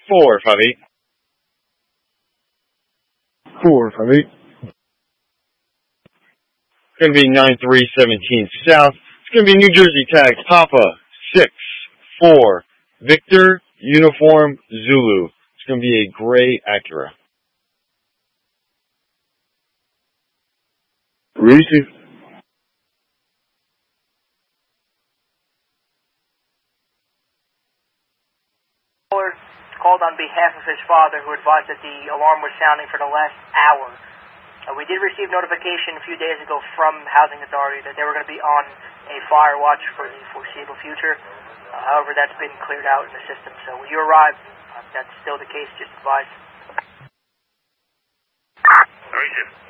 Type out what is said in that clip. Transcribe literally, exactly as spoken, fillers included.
four five eight. four five eight. It's going to be nine three seventeen South. It's going to be New Jersey tag Papa six four Victor Uniform Zulu. It's going to be a gray Acura. Receive. Called on behalf of his father, who advised that the alarm was sounding for the last hour. Uh, we did receive notification a few days ago from Housing Authority that they were going to be on a fire watch for the foreseeable future. Uh, however, that's been cleared out in the system. So when you arrive, uh, that's still the case. Just advise. Receive.